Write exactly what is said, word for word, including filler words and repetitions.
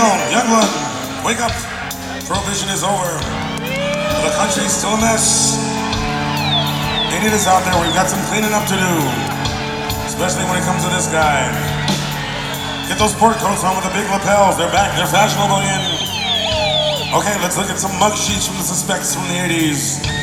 down, young one. Wake up. Prohibition is over. The country's still a mess. Idiots out there, we've got some cleaning up to do. Especially when it comes to this guy. Get those sport coats on with the big lapels. They're back. They're fashionable again. Okay, let's look at some mug sheets from the suspects from the eighties.